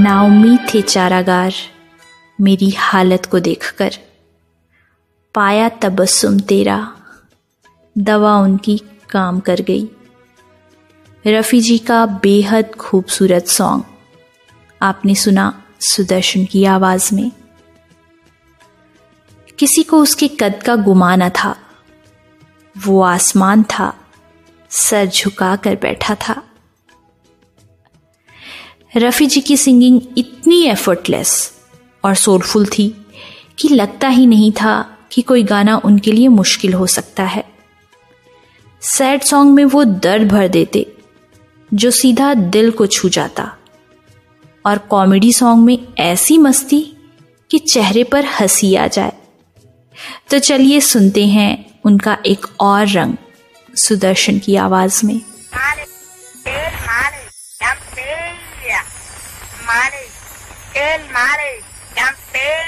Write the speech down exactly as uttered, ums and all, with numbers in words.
नाउम्मीद थे चारागार मेरी हालत को देखकर, पाया तबस्सुम तेरा, दवा उनकी काम कर गई। रफ़ी जी का बेहद खूबसूरत सॉन्ग आपने सुना सुदर्शन की आवाज में। किसी को उसके कद का गुमान न था, वो आसमान था, सर झुका कर बैठा था। रफ़ी जी की सिंगिंग इतनी एफर्टलेस और सोलफुल थी कि लगता ही नहीं था कि कोई गाना उनके लिए मुश्किल हो सकता है। सैड सॉन्ग में वो दर्द भर देते जो सीधा दिल को छू जाता, और कॉमेडी सॉन्ग में ऐसी मस्ती कि चेहरे पर हंसी आ जाए। तो चलिए सुनते हैं उनका एक और रंग सुदर्शन की आवाज में। Money, el money, campella. Money, el money, campella.